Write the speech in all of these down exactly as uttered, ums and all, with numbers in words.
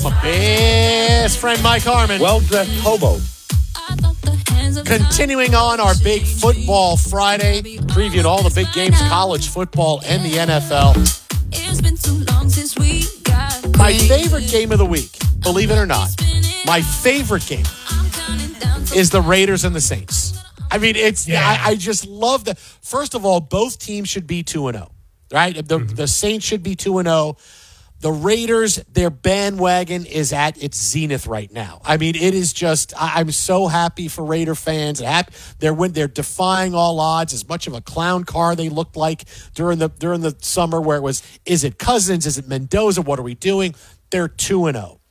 My best friend Mike Harmon. Well-dressed hobo. Continuing on our big football Friday, previewing all the big games, college football and the N F L. My favorite game of the week, believe it or not, my favorite game is the Raiders and the Saints. I mean, it's yeah. I, I just love that. First of all, both teams should be two and oh, right? The, mm-hmm. the Saints should be two and oh. The Raiders, their bandwagon is at its zenith right now. I mean, it is just, I, I'm so happy for Raider fans. Happy, they're when they're defying all odds. As much of a clown car they looked like during the during the summer, where it was, is it Cousins? Is it Mendoza? What are we doing? They're two and oh.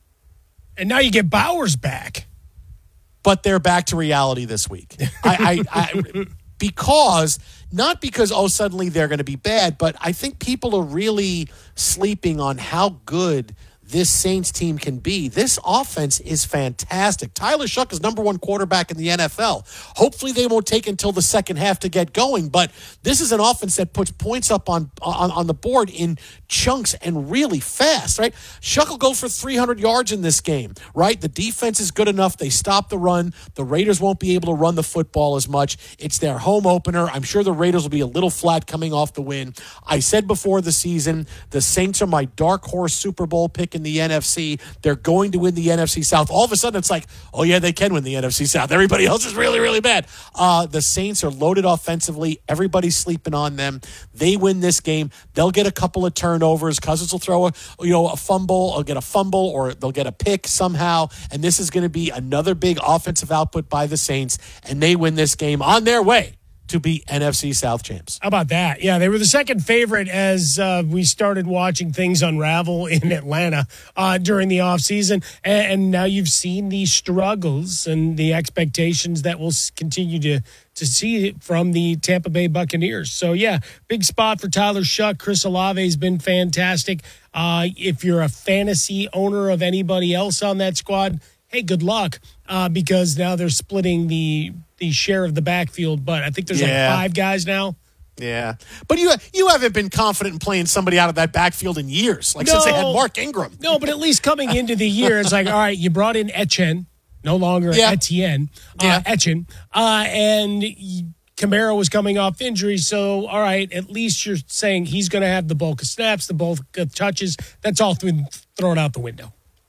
And now you get Bowers back. But they're back to reality this week. I, I, I because, not because, oh, suddenly they're going to be bad, but I think people are really sleeping on how good this Saints team can be. This offense is fantastic. Tyler Shuck is number one quarterback in the N F L. Hopefully they won't take until the second half to get going, but this is an offense that puts points up on on, on the board in chunks and really fast, right? Shuck will go for three hundred yards in this game, right? The defense is good enough. They stop the run. The Raiders won't be able to run the football as much. It's their home opener. I'm sure the Raiders will be a little flat coming off the win. I said before the season, the Saints are my dark horse Super Bowl pick in the N F C. They're going to win the N F C South. All of a sudden, it's like, oh, yeah, they can win the N F C South. Everybody else is really, really bad. Uh, the Saints are loaded offensively. Everybody's sleeping on them. They win this game. They'll get a couple of turnovers. Cousins will throw a, you know, a fumble or get a fumble, or they'll get a pick somehow. And this is going to be another big offensive output by the Saints, and they win this game on their way to be N F C South champs. How about that? Yeah, they were the second favorite as uh, we started watching things unravel in Atlanta uh, during the offseason. And, and now you've seen the struggles and the expectations that we'll continue to, to see from the Tampa Bay Buccaneers. So, yeah, big spot for Tyler Shuck. Chris Olave has been fantastic. Uh, if you're a fantasy owner of anybody else on that squad, hey, good luck, uh, because now they're splitting the the share of the backfield. But I think there's yeah. like five guys now. Yeah. But you you haven't been confident in playing somebody out of that backfield in years, like no, since they had Mark Ingram. No, but at least coming into the year, it's like, all right, you brought in Etienne, no longer yeah. Etienne, uh, yeah. Etienne, uh, and Kamara was coming off injury. So, all right, at least you're saying he's going to have the bulk of snaps, the bulk of touches. That's all th- thrown out the window.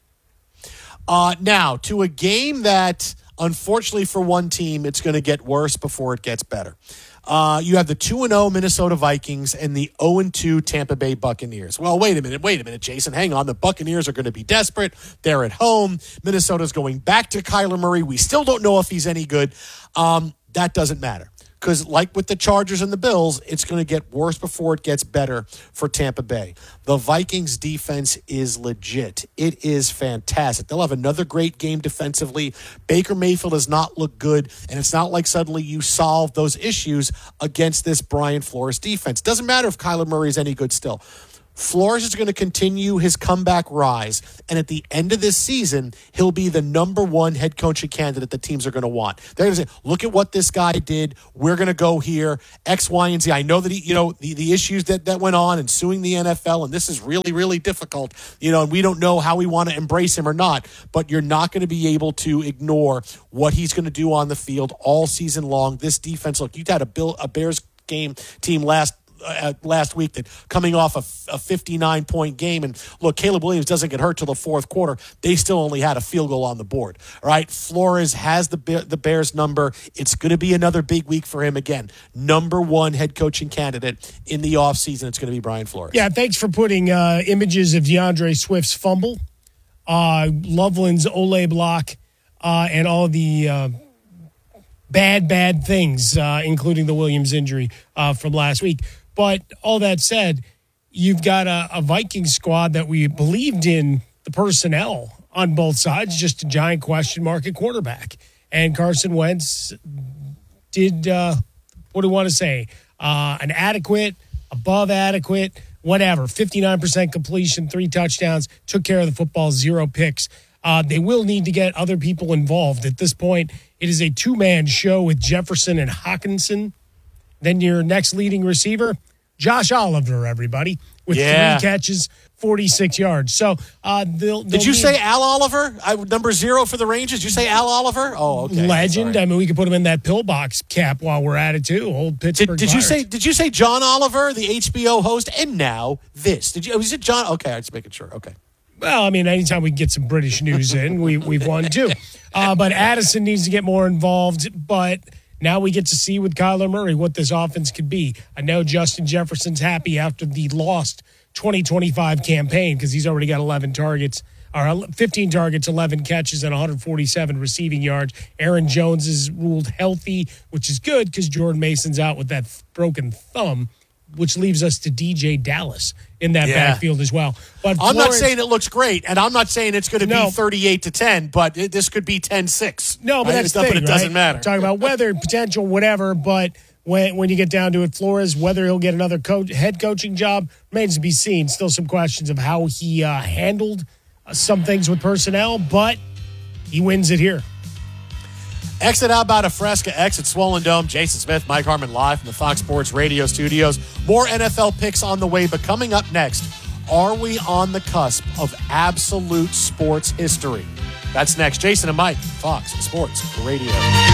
Uh, now, to a game that, unfortunately for one team, it's going to get worse before it gets better. Uh, you have the two and oh Minnesota Vikings and the oh and two Tampa Bay Buccaneers. Well, wait a minute, wait a minute, Jason. Hang on. The Buccaneers are going to be desperate. They're at home. Minnesota's going back to Kyler Murray. We still don't know if he's any good. Um, that doesn't matter. Because like with the Chargers and the Bills, it's going to get worse before it gets better for Tampa Bay. The Vikings defense is legit. It is fantastic. They'll have another great game defensively. Baker Mayfield does not look good, and it's not like suddenly you solve those issues against this Brian Flores defense. Doesn't matter if Kyler Murray is any good still. Flores is going to continue his comeback rise, and at the end of this season, he'll be the number one head coaching candidate that teams are going to want. They're going to say, look at what this guy did. We're going to go here, X, Y, and Z. I know that, he, you know, the, the issues that, that went on and suing the N F L, and this is really, really difficult, you know, and we don't know how we want to embrace him or not, but you're not going to be able to ignore what he's going to do on the field all season long. This defense, look, you had a, Bill, a Bears game team last Uh, last week that coming off a, a fifty-nine point game, and look, Caleb Williams doesn't get hurt till the fourth quarter. They still only had a field goal on the board. All right, Flores has the the Bears number. It's going to be another big week for him again. Number one head coaching candidate in the offseason. It's going to be Brian Flores. Yeah, thanks for putting uh, images of DeAndre Swift's fumble, uh, Loveland's Ole block, uh, and all the uh, bad, bad things, uh, including the Williams injury uh, from last week. But all that said, you've got a, a Viking squad that we believed in the personnel on both sides, just a giant question mark at quarterback. And Carson Wentz did, uh, what do you want to say, uh, an adequate, above adequate, whatever, fifty-nine percent completion, three touchdowns, took care of the football, zero picks. Uh, they will need to get other people involved. At this point, it is a two-man show with Jefferson and Hockenson. Then your next leading receiver, Josh Oliver, everybody, with yeah. three catches, forty-six yards. So uh, they'll, they'll Did you need, say Al Oliver? I, number zero for the Rangers? Did you say Al Oliver? Oh, okay. Legend. Sorry. I mean, we could put him in that pillbox cap while we're at it too. Old Pittsburgh. Did, did you Pirates. say? Did you say John Oliver, the H B O host, and now this? Did you? Was it John? Okay, I'm just making sure. Okay. Well, I mean, anytime we get some British news in, we, we've won too. Uh, but Addison needs to get more involved. But now we get to see with Kyler Murray what this offense could be. I know Justin Jefferson's happy after the lost twenty twenty-five campaign because he's already got eleven targets, or fifteen targets, eleven catches, and one hundred forty-seven receiving yards. Aaron Jones is ruled healthy, which is good because Jordan Mason's out with that broken thumb, which leaves us to D J Dallas in that yeah. backfield as well. But I'm Florence, not saying it looks great, and I'm not saying it's going to no. be thirty-eight to ten, but it, this could be ten six. No, but right? that's the thing, it doesn't right? matter. Talking about weather, potential, whatever, but when when you get down to it, Flores, whether he'll get another coach, head coaching job remains to be seen. Still some questions of how he uh, handled uh, some things with personnel, but he wins it here. Exit Outbound of Fresca, exit Swollen Dome. Jason Smith, Mike Harmon live from the Fox Sports Radio studios. More N F L picks on the way, but coming up next, are we on the cusp of absolute sports history? That's next. Jason and Mike, Fox Sports Radio.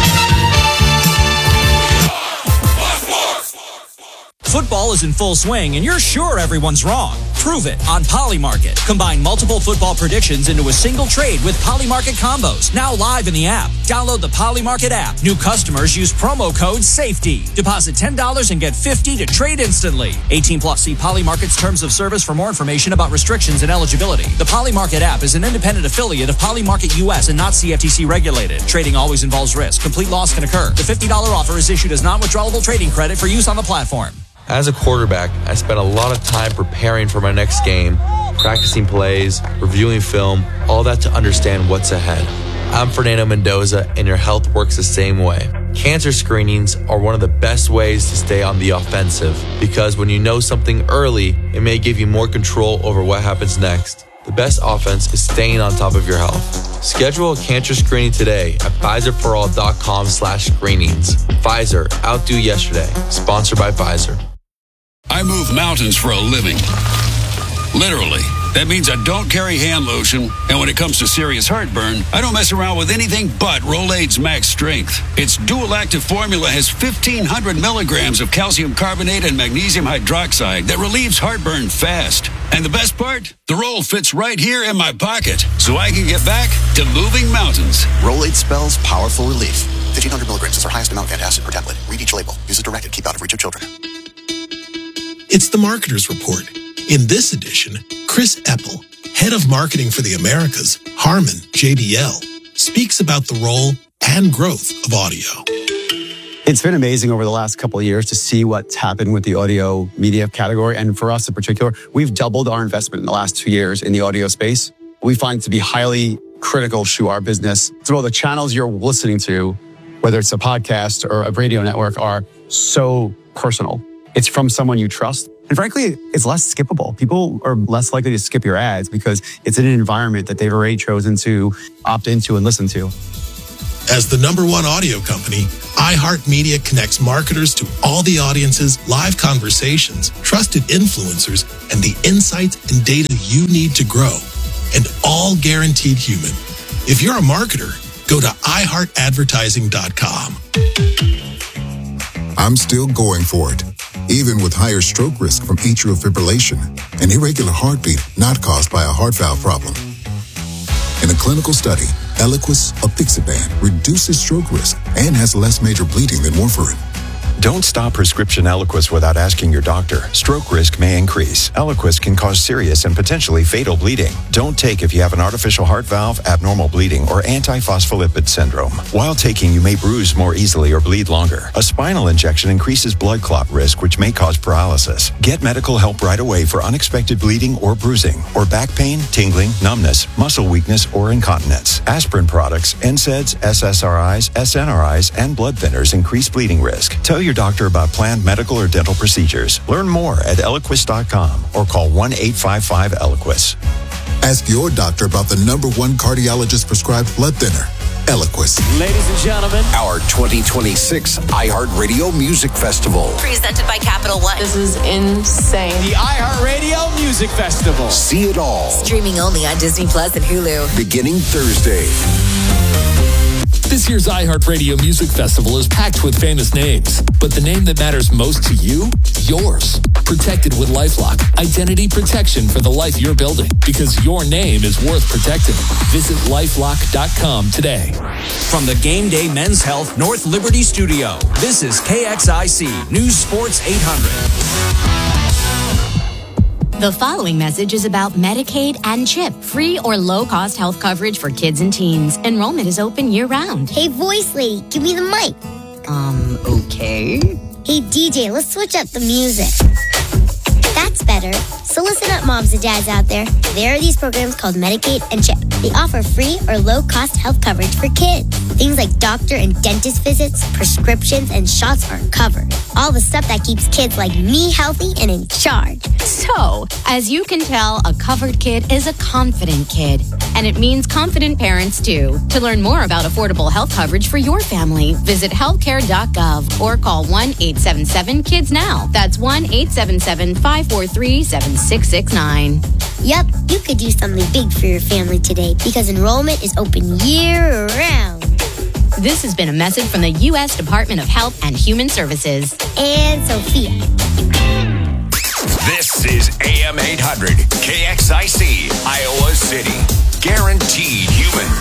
Football is in full swing, and you're sure everyone's wrong. Prove it on Polymarket. Combine multiple football predictions into a single trade with Polymarket combos. Now live in the app. Download the Polymarket app. New customers use promo code SAFETY. Deposit ten dollars and get fifty dollars to trade instantly. eighteen plus. See Polymarket's terms of service for more information about restrictions and eligibility. The Polymarket app is an independent affiliate of Polymarket U S and not C F T C regulated. Trading always involves risk. Complete loss can occur. The fifty dollars offer is issued as non-withdrawable trading credit for use on the platform. As a quarterback, I spent a lot of time preparing for my next game, practicing plays, reviewing film, all that to understand what's ahead. I'm Fernando Mendoza, and your health works the same way. Cancer screenings are one of the best ways to stay on the offensive because when you know something early, it may give you more control over what happens next. The best offense is staying on top of your health. Schedule a cancer screening today at Pfizerforall.com slash screenings. Pfizer, outdo yesterday. Sponsored by Pfizer. I move mountains for a living. Literally. That means I don't carry hand lotion, and when it comes to serious heartburn, I don't mess around with anything but Rolaids Max Strength. Its dual-active formula has fifteen hundred milligrams of calcium carbonate and magnesium hydroxide that relieves heartburn fast. And the best part? The roll fits right here in my pocket, so I can get back to moving mountains. Rolaids spells powerful relief. fifteen hundred milligrams is our highest amount of antacid per tablet. Read each label. Use as directed. Keep out of reach of children. It's the Marketer's Report. In this edition, Chris Eppel, head of marketing for the Americas, Harman, J B L, speaks about the role and growth of audio. It's been amazing over the last couple of years to see what's happened with the audio media category. And for us in particular, we've doubled our investment in the last two years in the audio space. We find it to be highly critical to our business. So the channels you're listening to, whether it's a podcast or a radio network, are so personal. It's from someone you trust. And frankly, it's less skippable. People are less likely to skip your ads because it's in an environment that they've already chosen to opt into and listen to. As the number one audio company, iHeartMedia connects marketers to all the audiences, live conversations, trusted influencers, and the insights and data you need to grow. And all guaranteed human. If you're a marketer, go to i heart advertising dot com. I'm still going for it, even with higher stroke risk from atrial fibrillation, an irregular heartbeat not caused by a heart valve problem. In a clinical study, Eliquis apixaban reduces stroke risk and has less major bleeding than warfarin. Don't stop prescription Eliquis without asking your doctor. Stroke risk may increase. Eliquis can cause serious and potentially fatal bleeding. Don't take if you have an artificial heart valve, abnormal bleeding, or antiphospholipid syndrome. While taking, you may bruise more easily or bleed longer. A spinal injection increases blood clot risk, which may cause paralysis. Get medical help right away for unexpected bleeding or bruising, or back pain, tingling, numbness, muscle weakness, or incontinence. Aspirin products, N SAIDs, S S R Is, S N R Is, and blood thinners increase bleeding risk. Tell your doctor about planned medical or dental procedures. Learn more at Eliquis dot com or call one eight five five Eliquis. Ask your doctor about the number one cardiologist prescribed blood thinner, Eloquist. Ladies and gentlemen, our twenty twenty-six iHeartRadio Music Festival. Presented by Capital One. This is insane. The iHeartRadio Music Festival. See it all. Streaming only on Disney Plus and Hulu. Beginning Thursday. This year's iHeartRadio Music Festival is packed with famous names, but the name that matters most to you? Yours. Protected with LifeLock. Identity protection for the life you're building, because your name is worth protecting. Visit lifelock dot com today. From the Game Day Men's Health North Liberty Studio, this is K X I C News Sports eight hundred. The following message is about Medicaid and CHIP, free or low-cost health coverage for kids and teens. Enrollment is open year-round. Hey, voice lady, give me the mic. Um, okay. Hey, D J, let's switch up the music. That's better. So listen up, moms and dads out there. There are these programs called Medicaid and CHIP. They offer free or low-cost health coverage for kids. Things like doctor and dentist visits, prescriptions, and shots are covered. All the stuff that keeps kids like me healthy and in charge. So, as you can tell, a covered kid is a confident kid. And it means confident parents, too. To learn more about affordable health coverage for your family, visit healthcare dot gov or call one eight seven seven kids now. That's one eight seven seven, five four three, seven six six nine. Yup, you could do something big for your family today because enrollment is open year-round. This has been a message from the U S Department of Health and Human Services. And Sophia. This is A M eight hundred, K X I C, Iowa City. Guaranteed human.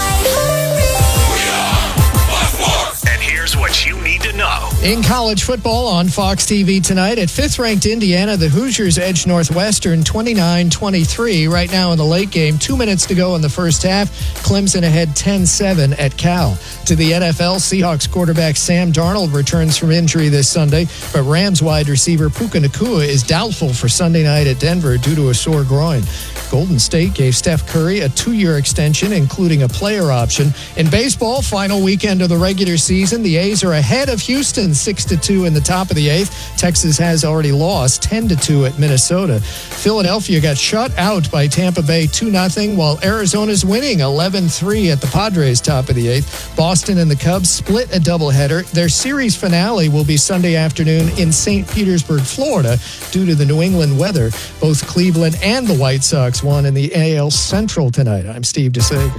And here's what you need to know. In college football on Fox T V tonight, at fifth-ranked Indiana, the Hoosiers edge Northwestern twenty-nine twenty-three. Right now in the late game, two minutes to go in the first half. Clemson ahead ten seven at Cal. To the N F L, Seahawks quarterback Sam Darnold returns from injury this Sunday, but Rams wide receiver Puka Nacua is doubtful for Sunday night at Denver due to a sore groin. Golden State gave Steph Curry a two-year extension, including a player option. In baseball, final weekend of the regular season, the A's are ahead of Houston six to two in the top of the eighth. Texas has already lost ten to two at Minnesota. Philadelphia got shut out by Tampa Bay two nothing, while Arizona's winning eleven three at the Padres top of the eighth. Boston and the Cubs split a doubleheader. Their series finale will be Sunday afternoon in Saint Petersburg, Florida, due to the New England weather. Both Cleveland and the White Sox won in the A L Central tonight. I'm Steve DeSager.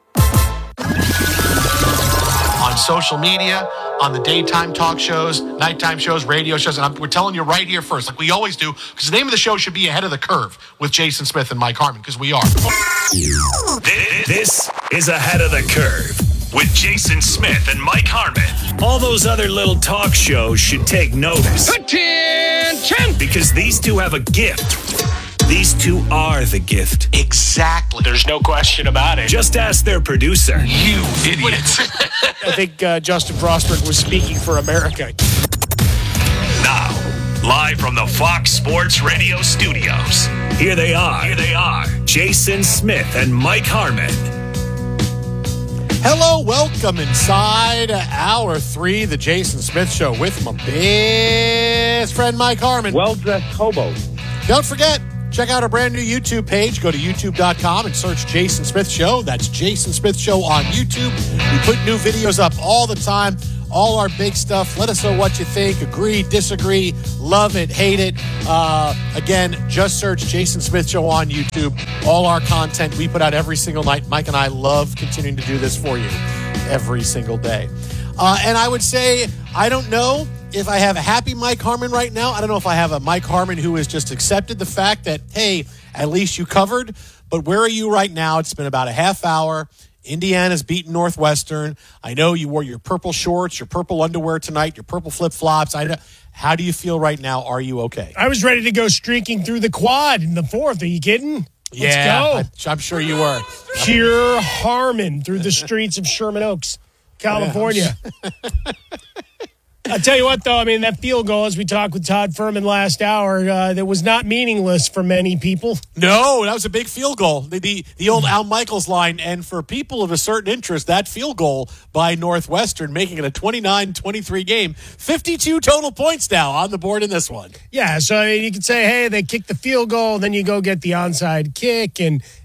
On social media, on the daytime talk shows, nighttime shows, radio shows, and I'm, we're telling you right here first, like we always do, because the name of the show should be Ahead of the Curve with Jason Smith and Mike Harmon, because we are. This is Ahead of the Curve with Jason Smith and Mike Harmon. All those other little talk shows should take notice. Attention! Because these two have a gift. These two are the gift. Exactly. There's no question about it. Just ask their producer. You idiots. I think uh, Justin Frostberg was speaking for America. Now, live from the Fox Sports Radio studios, here they are. Here they are. Jason Smith and Mike Harmon. Hello, welcome inside hour three, the Jason Smith Show with my best friend Mike Harmon. Well-dressed hobo. Don't forget, check out our brand new YouTube page. Go to youtube dot com and search Jason Smith Show. That's Jason Smith Show on YouTube. We put new videos up all the time, all our big stuff. Let us know what you think. Agree, disagree, love it, hate it. Uh, again, just search Jason Smith Show on YouTube. All our content we put out every single night. Mike and I love continuing to do this for you every single day. Uh, and I would say, I don't know if I have a happy Mike Harmon right now. I don't know if I have a Mike Harmon who has just accepted the fact that, hey, at least you covered. But where are you right now? It's been about a half hour. Indiana's beaten Northwestern. I know you wore your purple shorts, your purple underwear tonight, your purple flip-flops. I, how do you feel right now? Are you okay? I was ready to go streaking through the quad in the fourth. Are you kidding? Let's yeah, go. I, I'm sure you were. Pure Harmon through the streets of Sherman Oaks, California. Yeah, I'll tell you what, though, I mean, that field goal, as we talked with Todd Furman last hour, uh, that was not meaningless for many people. No, that was a big field goal. The, the the old Al Michaels line, and for people of a certain interest, that field goal by Northwestern, making it a twenty-nine twenty-three game. fifty-two total points now on the board in this one. Yeah, so you could say, hey, they kicked the field goal, then you go get the onside kick, and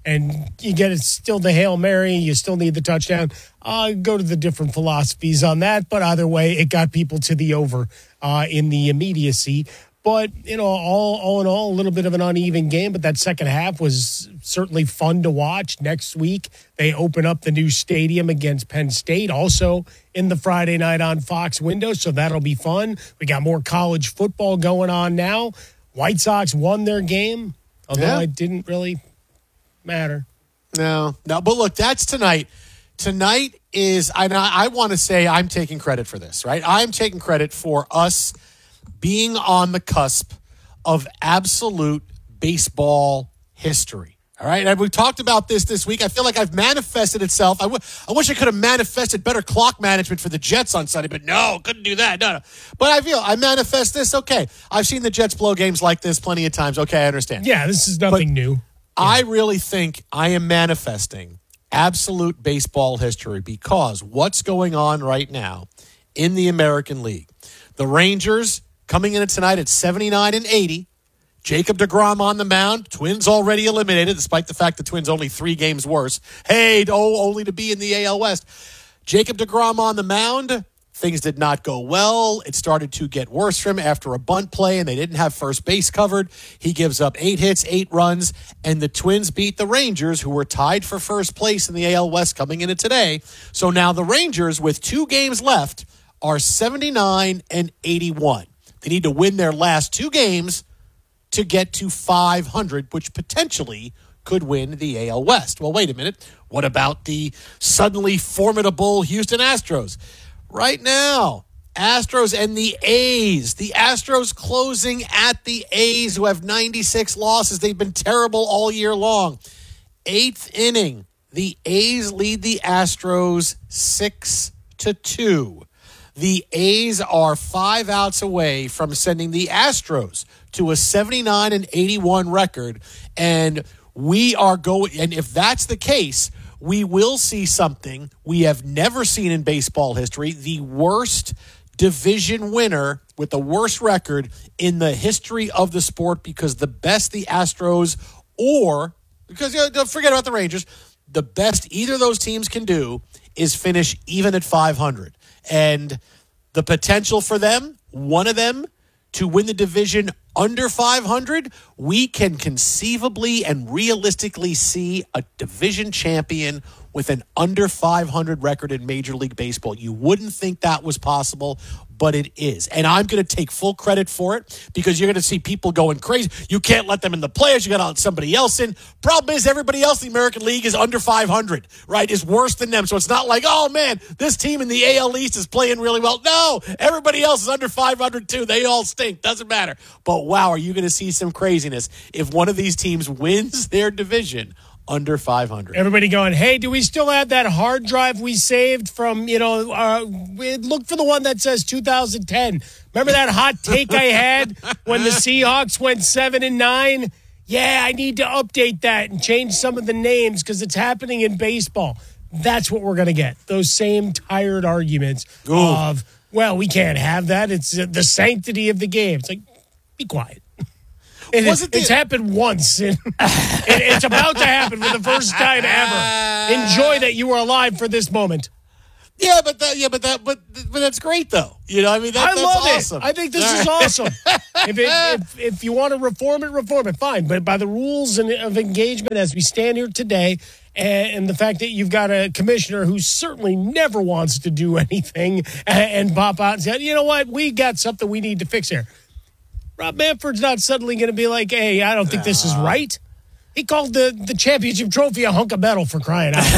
and you get it still the Hail Mary, you still need the touchdown. Uh, go to the different philosophies on that, but either way, it got people to the over uh, in the immediacy. But, you know, all, all in all, a little bit of an uneven game, but that second half was certainly fun to watch. Next week, they open up the new stadium against Penn State, also in the Friday night on Fox window, so that'll be fun. We got more college football going on now. White Sox won their game, although Yeah. it didn't really matter. No, no. But look, that's tonight. Tonight is, I, I want to say I'm taking credit for this, right? I'm taking credit for us being on the cusp of absolute baseball history. All right. And we talked about this this week. I feel like I've manifested itself. I, w- I wish I could have manifested better clock management for the Jets on Sunday, but no, couldn't do that. No, no. But I feel I manifest this. Okay. I've seen the Jets blow games like this plenty of times. Okay. I understand. Yeah, this is nothing But new. I really think I am manifesting absolute baseball history because what's going on right now in the American League, the Rangers coming in tonight at seventy-nine and eighty. Jacob deGrom on the mound. Twins already eliminated, despite the fact the Twins only three games worse. Hey, oh, only to be in the A L West. Jacob deGrom on the mound. Things did not go well. It started to get worse for him after a bunt play, and they didn't have first base covered. He gives up eight hits, eight runs, and the Twins beat the Rangers, who were tied for first place in the A L West coming into today. So now the Rangers, with two games left, are seventy-nine and eighty-one. They need to win their last two games to get to five hundred, which potentially could win the A L West. Well, wait a minute. What about the suddenly formidable Houston Astros? Right now, Astros and the A's. The Astros closing at the A's, who have ninety-six losses. They've been terrible all year long. Eighth inning, the A's lead the Astros six to two. The A's are five outs away from sending the Astros to a seventy-nine and eighty-one record. And we are going, and if that's the case, we will see something we have never seen in baseball history. The worst division winner with the worst record in the history of the sport, because the best the Astros or, because you know, don't forget about the Rangers, the best either of those teams can do is finish even at five hundred. And the potential for them, one of them, to win the division under five hundred, we can conceivably and realistically see a division champion with an under five hundred record in Major League Baseball. You wouldn't think that was possible, but it is. And I'm going to take full credit for it, because you're going to see people going crazy. You can't let them in the playoffs. You got to let somebody else in. Problem is, everybody else in the American League is under five hundred, right? Is worse than them. So it's not like, oh, man, this team in the A L East is playing really well. No, everybody else is under five hundred too. They all stink. Doesn't matter. But wow, are you going to see some craziness if one of these teams wins their division under five hundred. Everybody going, hey, do we still have that hard drive we saved from, you know, uh, look for the one that says two thousand ten. Remember that hot take I had when the Seahawks went seven and nine? Yeah, I need to update that and change some of the names because it's happening in baseball. That's what we're going to get. Those same tired arguments Ooh. of, well, we can't have that. It's the sanctity of the game. It's like, be quiet. It, it the, it's happened once. And it, it's about to happen for the first time ever. Enjoy that you were alive for this moment. Yeah, but that, yeah, but that, but but that's great though. You know, I mean, that, I that's love awesome. it. I think this All is right. awesome. if, it, if if you want to reform it, reform it, fine. But by the rules of engagement as we stand here today, and, and the fact that you've got a commissioner who certainly never wants to do anything and, and pop out and say, you know what, we got something we need to fix here. Rob Manfred's not suddenly going to be like, hey, I don't think this is right. He called the, the championship trophy a hunk of metal, for crying out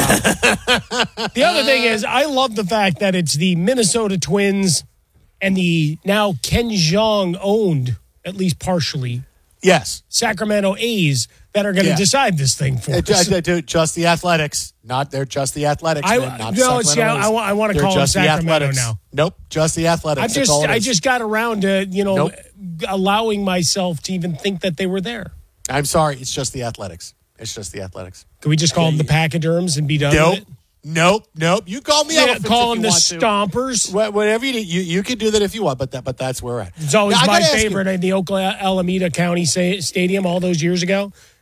loud. The other thing is, I love the fact that it's the Minnesota Twins and the now Ken Jeong owned, at least partially, yes, Sacramento A's that are going to yeah. decide this thing for it, us. It, it, just the Athletics. Not they're just the Athletics. I, man, not no, see, I, I, I want to call them Sacramento now. Nope, just the Athletics. I just, I just got around to, you know, nope. allowing myself to even think that they were there. I'm sorry, it's just the Athletics. It's just the Athletics. Can we just call them the Pachyderms and be done nope. with it? Nope, nope. You call me yeah, Elephants call if them you the want Stompers. To. Whatever you do, you you can do that if you want, but that but that's where we're at. It's always now, my favorite in the Oakland Alameda County Stadium all those years ago.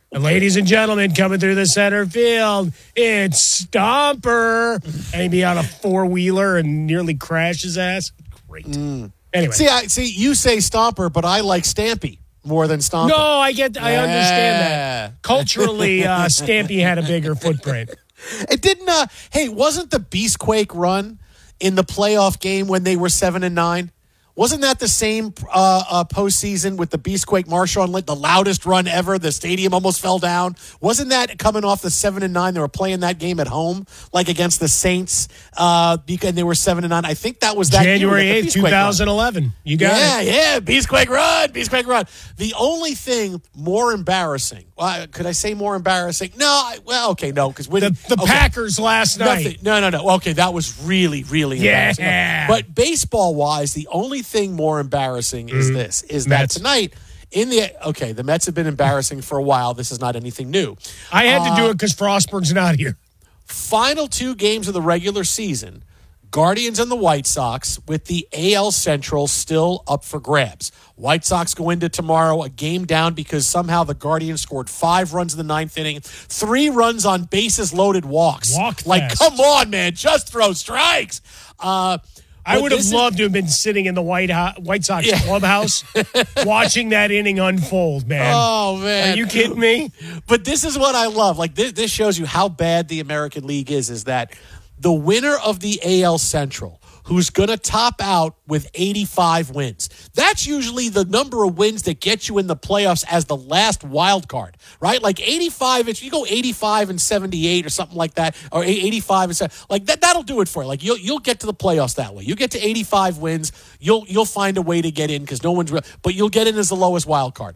And ladies and gentlemen, coming through the center field, it's Stomper. And he'd be on a four-wheeler and nearly crash his ass. Great. Mm. Anyway. See, I, see, you say Stomper, but I like Stampy more than Stomper. No, I get, I Yeah. understand that. Culturally, uh, Stampy had a bigger footprint. It didn't. Uh, hey, wasn't the Beastquake run in the playoff game when they were seven and nine? Wasn't that the same uh, uh, postseason with the Beastquake Marshawn Lynch, the loudest run ever? The stadium almost fell down. Wasn't that coming off the seven and nine? They were playing that game at home, like against the Saints, uh, and they were seven and nine. I think that was that January year, eighth, twenty eleven. Run. You got yeah, it. Yeah, yeah. Beastquake run, Beastquake run. The only thing more embarrassing. Well, could I say more embarrassing? No. I, well, okay, no, because the, the okay. Packers last night. Nothing. No, no, no. Okay, that was really, really Yeah. embarrassing. But baseball-wise, the only thing more embarrassing is Mhm. this: is Mets. that tonight in the okay, the Mets have been embarrassing for a while. This is not anything new. I had to Uh, do it because Frostberg's not here. Final two games of the regular season. Guardians and the White Sox with the A L Central still up for grabs. White Sox go into tomorrow a game down because somehow the Guardians scored five runs in the ninth inning, three runs on bases loaded walks. Walk like, fast. come on, man, just throw strikes. Uh, I but would have this is- loved to have been sitting in the White Ho- White Sox Yeah. clubhouse watching that inning unfold, man. Oh, man. Are you kidding me? But this is what I love. Like, this, this shows you how bad the American League is, is that the winner of the A L Central, who's going to top out with eighty-five wins, that's usually the number of wins that get you in the playoffs as the last wild card, right? Like eighty-five, if you go eighty-five and seventy-eight or something like that, or eighty-five and seventy, like that, that'll do it for you. Like you'll you'll get to the playoffs that way. You get to eighty-five wins, you'll you'll find a way to get in because no one's real, but you'll get in as the lowest wild card.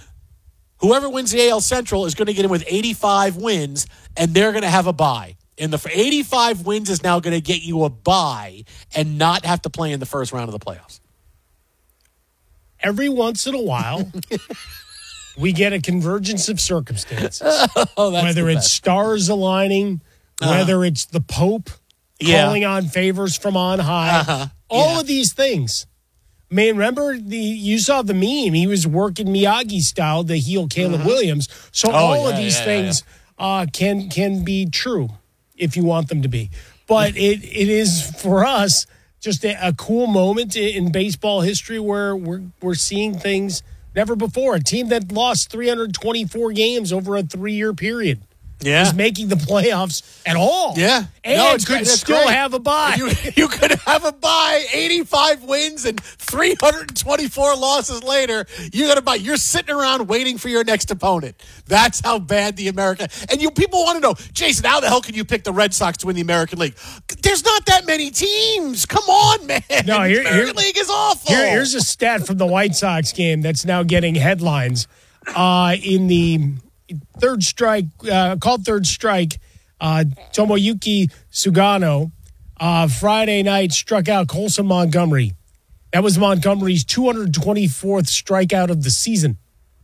Whoever wins the A L Central is going to get in with eighty-five wins, and they're going to have a bye. And the eighty-five wins is now going to get you a bye and not have to play in the first round of the playoffs. Every once in a while, we get a convergence of circumstances. Oh, that's whether the it's best. stars aligning, Uh-huh. whether it's the Pope Yeah. calling on favors from on high, Uh-huh. all Yeah. of these things. Man, remember the you saw the meme? He was working Miyagi style to heal Caleb Mhm. Williams. So Oh, all of yeah, these yeah, things Uh, can can be true if you want them to be. But it it is for us just a, a cool moment in, in baseball history where we're we're seeing things never before. A team that lost three hundred twenty-four games over a three-year period. Yeah. Is making the playoffs at all. Yeah. And No, it's could great. That's still great. have a bye. You, you could have a bye, eighty-five wins and three hundred twenty-four losses later. You got a bye. You're sitting around waiting for your next opponent. That's how bad the American. And you people want to know, Jason, how the hell can you pick the Red Sox to win the American League? There's not that many teams. Come on, man. No, here- the American here- League is awful. Here, here's a stat from the White Sox game that's now getting headlines. Uh, in the third strike, uh, called third strike, uh, Tomoyuki Sugano, uh, Friday night struck out Colson Montgomery. That was Montgomery's two hundred twenty-fourth strikeout of the season.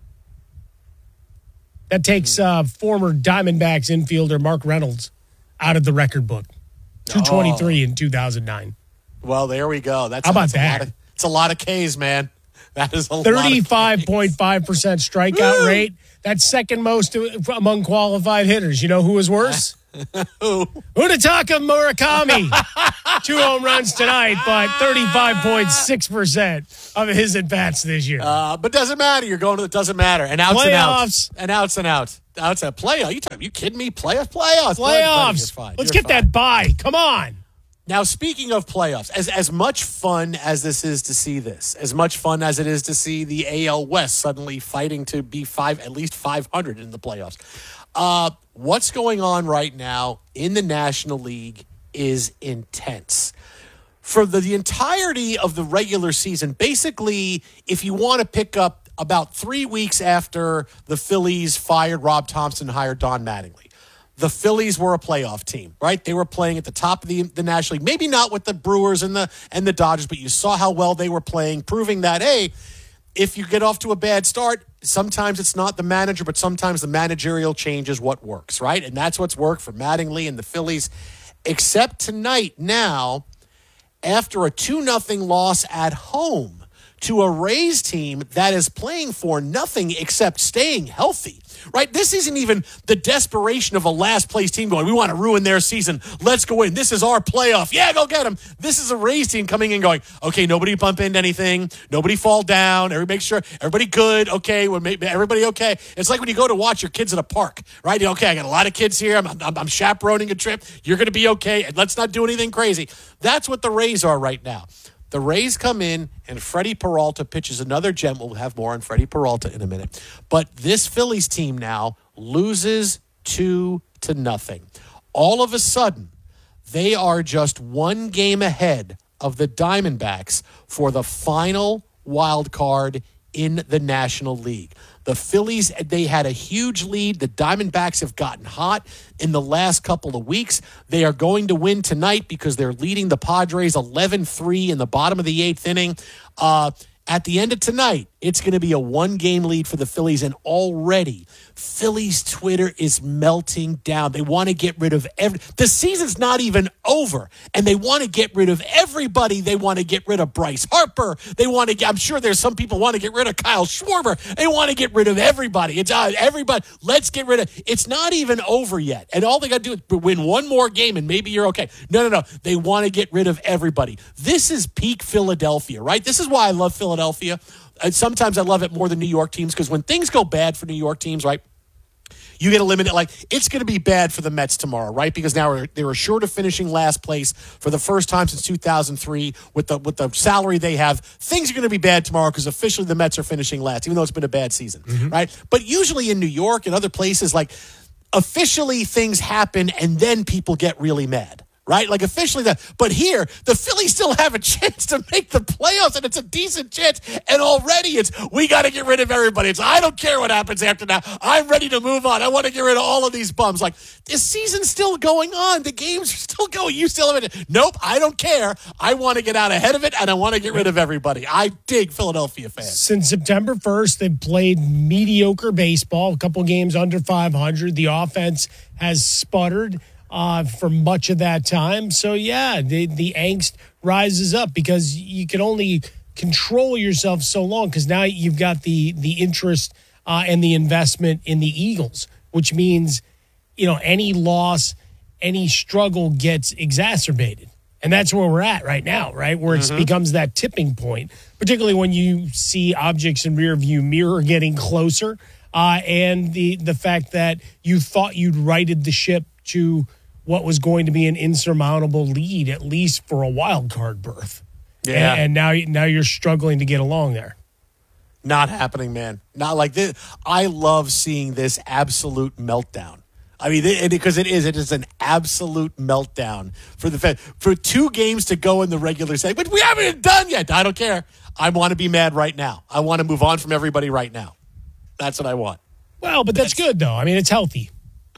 That takes uh, former Diamondbacks infielder Mark Reynolds out of the record book. two twenty-three in two thousand nine. Well, there we go. That's How about that's a that? lot of- it's a lot of K's, man. That is a lot of thirty-five point five percent strikeout rate. That's second most among qualified hitters. You know who was worse? Who? Unataka Murakami. Two home runs tonight, but thirty-five point six percent of his at-bats this year. Uh, but doesn't matter. You're going to it doesn't matter. And outs and outs. Playoffs. And outs and outs. Outs and playoff. You talking, you kidding me? Playoffs? Playoffs. Buddy, buddy, you're Playoffs. fine. Let's You're get fine. that bye. Come on. Now, speaking of playoffs, as as much fun as this is to see this, as much fun as it is to see the A L West suddenly fighting to be five, at least five hundred in the playoffs. Uh, what's going on right now in the National League is intense. For the, the entirety of the regular season, basically, if you want to pick up about three weeks after the Phillies fired Rob Thompson and hired Don Mattingly, the Phillies were a playoff team, right? They were playing at the top of the, the National League. Maybe not with the Brewers and the and the Dodgers, but you saw how well they were playing, proving that, hey, if you get off to a bad start, sometimes it's not the manager, but sometimes the managerial change is what works, right? And that's what's worked for Mattingly and the Phillies. Except tonight now, after a two nothing loss at home to a Rays team that is playing for nothing except staying healthy. Right? This isn't even the desperation of a last place team going, we want to ruin their season. Let's go in. This is our playoff. Yeah, go get them. This is a Rays team coming in going, okay, nobody bump into anything. Nobody fall down. Everybody make sure everybody good. Okay. Well, everybody okay. It's like when you go to watch your kids at a park, right? Okay, I got a lot of kids here. I'm, I'm, I'm chaperoning a trip. You're going to be okay. And let's not do anything crazy. That's what the Rays are right now. The Rays come in, and Freddie Peralta pitches another gem. We'll have more on Freddie Peralta in a minute. But this Phillies team now loses two to nothing. All of a sudden, they are just one game ahead of the Diamondbacks for the final wild card in the National League. The Phillies, they had a huge lead. The Diamondbacks have gotten hot in the last couple of weeks. They are going to win tonight because they're leading the Padres eleven three in the bottom of the eighth inning. Uh, at the end of tonight, it's going to be a one-game lead for the Phillies, and already Phillies Twitter is melting down. They want to get rid of every. The season's not even over, and they want to get rid of everybody. They want to get rid of Bryce Harper. They want to. Get, I'm sure there's some people want to get rid of Kyle Schwarber. They want to get rid of everybody. It's uh, everybody. Let's get rid of. It's not even over yet, and all they got to do is win one more game, and maybe you're okay. No, no, no. They want to get rid of everybody. This is peak Philadelphia, right? This is why I love Philadelphia. And sometimes I love it more than New York teams because when things go bad for New York teams, right, you get eliminated. Like, it's going to be bad for the Mets tomorrow, right? Because now they're assured of finishing last place for the first time since two thousand three with the with the salary they have. Things are going to be bad tomorrow because officially the Mets are finishing last, even though it's been a bad season, mm-hmm. right? But usually in New York and other places, like, officially things happen and then people get really mad. Right? Like officially that. But here, the Phillies still have a chance to make the playoffs, and it's a decent chance. And already it's, we got to get rid of everybody. It's, I don't care what happens after now. I'm ready to move on. I want to get rid of all of these bums. Like, this season's still going on. The games are still going. You still have it. Nope, I don't care. I want to get out ahead of it, and I want to get rid of everybody. I dig Philadelphia fans. Since September first, they've played mediocre baseball, a couple games under five hundred. The offense has sputtered. Uh, for much of that time. So, yeah, the, the angst rises up because you can only control yourself so long because now you've got the the interest uh, and the investment in the Eagles, which means, you know, any loss, any struggle gets exacerbated. And that's where we're at right now, right, where it mm-hmm. becomes that tipping point, particularly when you see objects in rearview mirror getting closer uh, and the, the fact that you thought you'd righted the ship to what was going to be an insurmountable lead, at least for a wild card berth. Yeah. And, and now, now you're struggling to get along there. Not happening, man. Not like this. I love seeing this absolute meltdown. I mean, it, because it is, it is an absolute meltdown for the Fed. For two games to go in the regular season, but we haven't done yet. I don't care. I want to be mad right now. I want to move on from everybody right now. That's what I want. Well, but that's, that's good, though. I mean, it's healthy.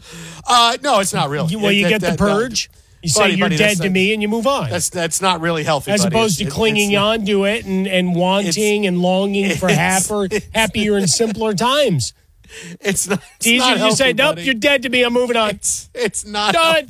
Uh, no, it's not really. You, well, you it, get that, the purge. No, you say buddy, you're buddy, dead to not, me, and you move on. That's that's not really healthy. As buddy. opposed it's, to clinging it's on to it and, and wanting and longing for happier, happier and simpler times. It's not. It's, it's easier not to healthy, say, nope, buddy. you're dead to me. I'm moving on. It's, it's not done.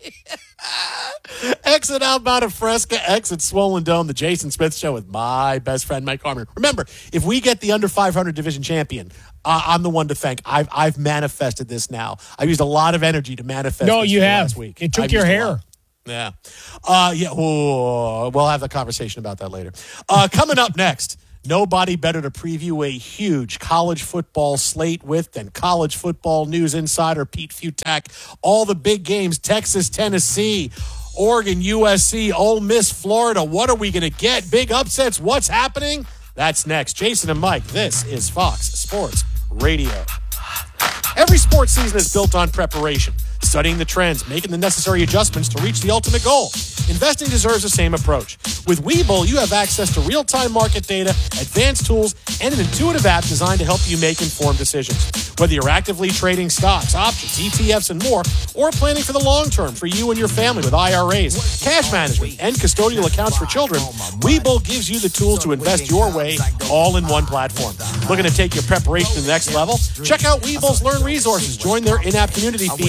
Exit out Mount Fresca, exit Swollen Dome, the Jason Smith Show with my best friend, Mike Harmon. Remember, if we get the under five hundred division champion, uh, I'm the one to thank. I've I've manifested this now. I've used a lot of energy to manifest no, this you for have. last week. It took I've your hair. Yeah. Uh, yeah. Oh, we'll have a conversation about that later. Uh, coming up next, nobody better to preview a huge college football slate with than college football news insider Pete Futak. All the big games, Texas, Tennessee, Oregon, U S C, Ole Miss, Florida. What are we going to get? Big upsets. What's happening? That's next. Jason and Mike, this is Fox Sports Radio. Every sports season is built on preparation, studying the trends, making the necessary adjustments to reach the ultimate goal. Investing deserves the same approach. With Webull, you have access to real-time market data, advanced tools, and an intuitive app designed to help you make informed decisions. Whether you're actively trading stocks, options, E T Fs, and more, or planning for the long term for you and your family with I R As, cash management, and custodial accounts for children, Webull gives you the tools to invest your way all in one platform. Looking to take your preparation to the next level? Check out Webull's Learn Resources. Join their in-app community feed to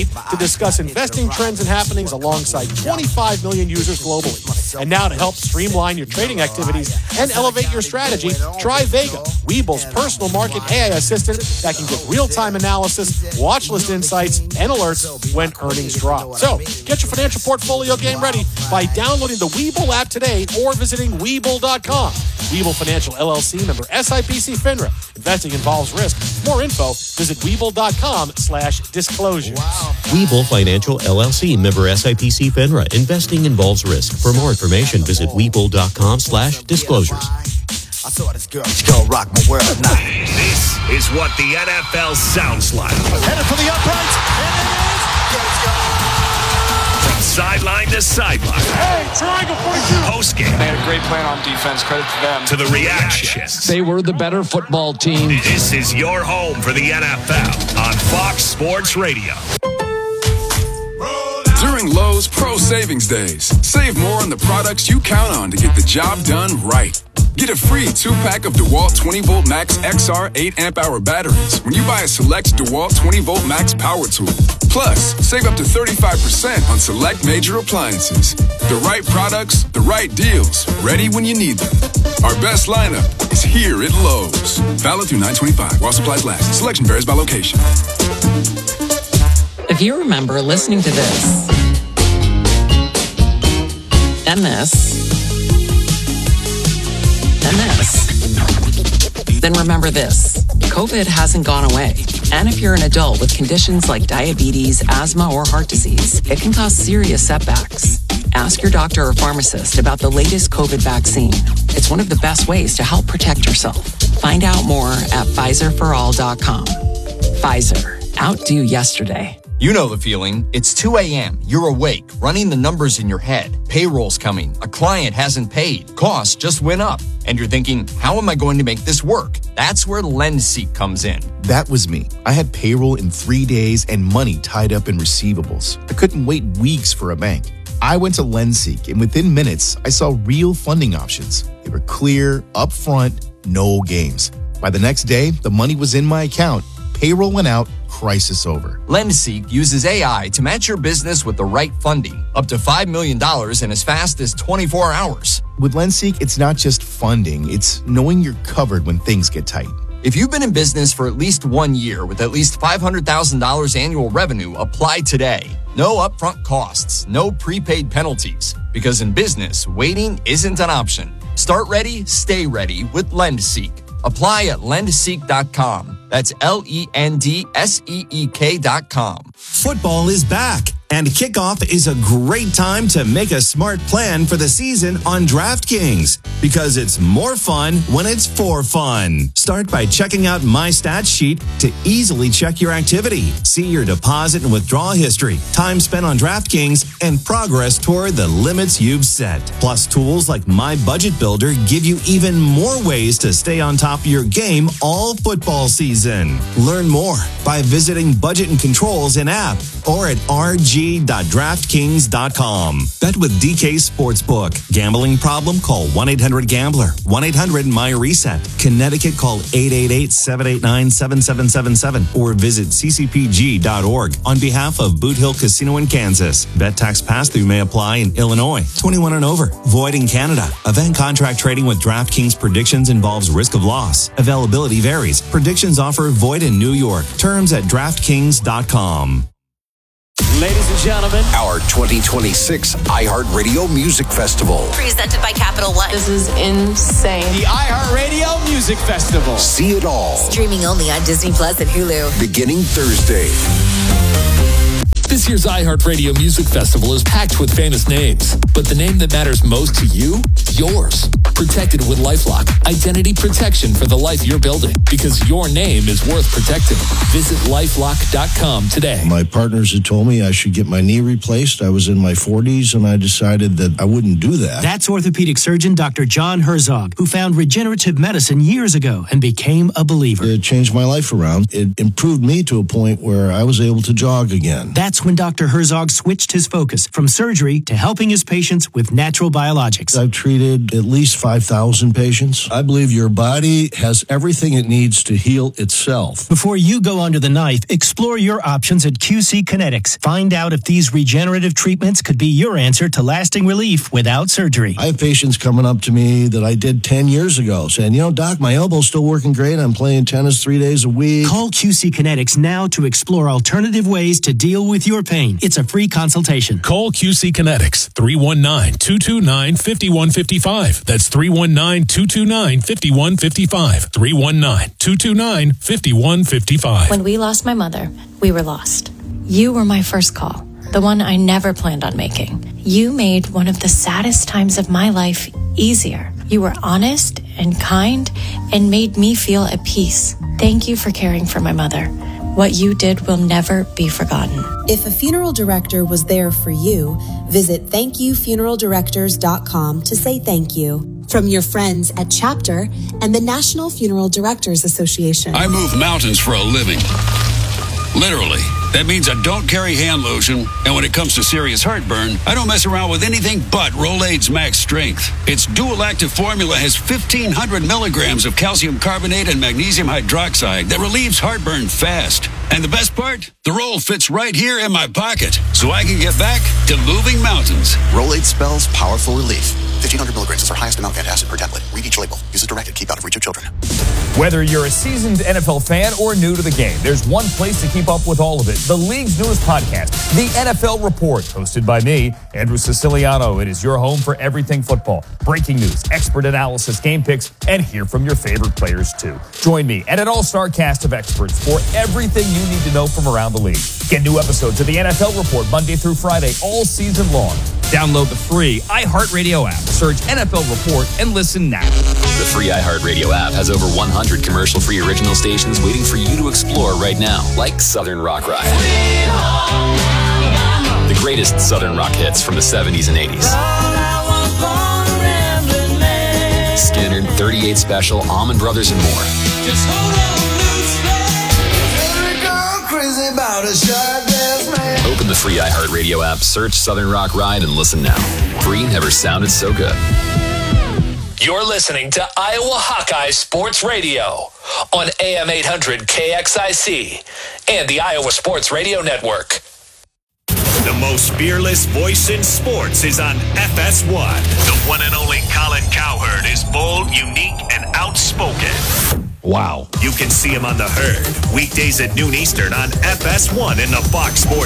discuss investing trends and happenings alongside twenty-five million users globally. And now to help streamline your trading activities and elevate your strategy, try Vega, Weeble's personal market A I assistant that can give real-time analysis, watch list insights, and alerts when earnings drop. So, get your financial portfolio game ready by downloading the Weeble app today or visiting Weeble dot com. Weeble Financial L L C, member S I P C FINRA. Investing involves risk. For more info, visit Weeble dot com slash disclosures. Weeble Financial L L C, member S I P C FINRA. Investing involves risk. For more information, visit Weeble dot com slash disclosures. I saw this girl. She gonna rock my world now. This is what the N F L sounds like. Headed for the uprights. And it is. From sideline to sideline. Hey, triangle forty-two. Post game. They had a great plan on defense. Credit to them. To the reactions. They were the better football team. This is your home for the N F L on Fox Sports Radio. During Lowe's Pro Savings Days, save more on the products you count on to get the job done right. Get a free two-pack of DeWalt twenty volt Max X R eight amp hour batteries when you buy a select DeWalt twenty volt Max power tool. Plus, save up to thirty-five percent on select major appliances. The right products, the right deals, ready when you need them. Our best lineup is here at Lowe's. Valid through nine twenty-five while supplies last. Selection varies by location. If you remember listening to this, and this, and this, then remember this. COVID hasn't gone away. And if you're an adult with conditions like diabetes, asthma, or heart disease, it can cause serious setbacks. Ask your doctor or pharmacist about the latest COVID vaccine. It's one of the best ways to help protect yourself. Find out more at Pfizer for all dot com. Pfizer. Outdo yesterday. You know the feeling. It's two a.m. You're awake, running the numbers in your head. Payroll's coming. A client hasn't paid. Costs just went up. And you're thinking, how am I going to make this work? That's where LendSeek comes in. That was me. I had payroll in three days and money tied up in receivables. I couldn't wait weeks for a bank. I went to LendSeek, and within minutes, I saw real funding options. They were clear, upfront, no games. By the next day, the money was in my account. Payroll went out, crisis over. LendSeek uses A I to match your business with the right funding, up to five million dollars in as fast as twenty-four hours. With LendSeek, it's not just funding, it's knowing you're covered when things get tight. If you've been in business for at least one year with at least five hundred thousand dollars annual revenue, apply today. No upfront costs, no prepaid penalties, because in business, waiting isn't an option. Start ready, stay ready with LendSeek. Apply at lend seek dot com. That's L E N D S E E K dot com. Football is back, and kickoff is a great time to make a smart plan for the season on DraftKings, because it's more fun when it's for fun. Start by checking out My Stats Sheet to easily check your activity, see your deposit and withdrawal history, time spent on DraftKings, and progress toward the limits you've set. Plus, tools like My Budget Builder give you even more ways to stay on top of your game all football season. Learn more by visiting Budget and Controls in app or at r g dot draftkings dot com. Bet with D K Sportsbook. Gambling problem? Call one eight hundred gambler. one eight hundred M Y reset. Connecticut, call eight eight eight, seven eight nine, seven seven seven seven or visit c c p g dot org on behalf of Boot Hill Casino in Kansas. Bet tax pass-through may apply in Illinois. twenty-one and over. Void in Canada. Event contract trading with DraftKings predictions involves risk of loss. Availability varies. Predictions offer void in New York. Terms at draftkings dot com. Ladies and gentlemen, our twenty twenty-six iHeartRadio Music Festival. Presented by Capital One. This is insane. The iHeartRadio Music Festival. See it all. Streaming only on Disney Plus and Hulu. Beginning Thursday. This year's iHeartRadio Music Festival is packed with famous names, but the name that matters most to you, yours. Protected with LifeLock, identity protection for the life you're building, because your name is worth protecting. Visit lifelock dot com today. My partners had told me I should get my knee replaced. I was in my forties, and I decided that I wouldn't do that. That's orthopedic surgeon Doctor John Herzog, who found regenerative medicine years ago and became a believer. It changed my life around. It improved me to a point where I was able to jog again. That's when Doctor Herzog switched his focus from surgery to helping his patients with natural biologics. I've treated at least five five thousand patients. I believe your body has everything it needs to heal itself. Before you go under the knife, explore your options at Q C Kinetics. Find out if these regenerative treatments could be your answer to lasting relief without surgery. I have patients coming up to me that I did ten years ago saying, you know, Doc, my elbow's still working great. I'm playing tennis three days a week. Call Q C Kinetics now to explore alternative ways to deal with your pain. It's a free consultation. Call Q C Kinetics, three one nine, two two nine, five one five five. That's three one nine, two two nine, five one five five. three one nine, two two nine, five one five five. When we lost my mother, we were lost. You were my first call, the one I never planned on making. You made one of the saddest times of my life easier. You were honest and kind and made me feel at peace. Thank you for caring for my mother. What you did will never be forgotten. If a funeral director was there for you, visit thank you funeral directors dot com to say thank you. From your friends at Chapter and the National Funeral Directors Association. I move mountains for a living. Literally. That means I don't carry hand lotion, and when it comes to serious heartburn, I don't mess around with anything but Rolaids Max Strength. Its dual-active formula has fifteen hundred milligrams of calcium carbonate and magnesium hydroxide that relieves heartburn fast. And the best part? The roll fits right here in my pocket, so I can get back to moving mountains. Rolaids spells powerful relief. fifteen hundred milligrams is our highest amount of antacid per tablet. Read each label. Use as directed. Keep out of reach of children. Whether you're a seasoned N F L fan or new to the game, there's one place to keep up with all of it. The league's newest podcast, The N F L Report, hosted by me, Andrew Siciliano. It is your home for everything football. Breaking news, expert analysis, game picks, and hear from your favorite players, too. Join me and an all-star cast of experts for everything you need to know from around the league. Get new episodes of The N F L Report Monday through Friday, all season long. Download the free iHeartRadio app. Search N F L Report and listen now. The free iHeartRadio app has over one hundred commercial-free original stations waiting for you to explore right now, like Southern Rock Ride. The greatest Southern rock hits from the seventies and eighties. Skinner, thirty-eight Special, Allman Brothers, and more. Open the free iHeartRadio app, search Southern Rock Ride, and listen now. Free never sounded so good. You're listening to Iowa Hawkeye Sports Radio on A M eight hundred K X I C and the Iowa Sports Radio Network. The most fearless voice in sports is on F S one. The one and only Colin Cowherd is bold, unique, and outspoken. Wow. You can see him on The Herd, weekdays at noon Eastern on F S one in the Fox Sports